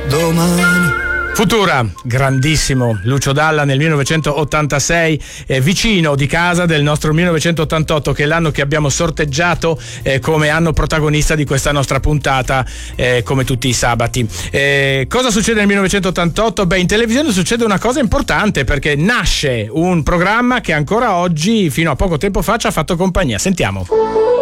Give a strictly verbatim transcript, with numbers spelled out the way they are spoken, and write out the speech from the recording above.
domani. Futura, grandissimo Lucio Dalla nel millenovecentottantasei, eh, vicino di casa del nostro millenovecentottantotto, che è l'anno che abbiamo sorteggiato eh, come anno protagonista di questa nostra puntata, eh, come tutti i sabati. Eh, cosa succede nel millenovecentottantotto? Beh, in televisione succede una cosa importante, perché nasce un programma che ancora oggi, fino a poco tempo fa, ci ha fatto compagnia. Sentiamo.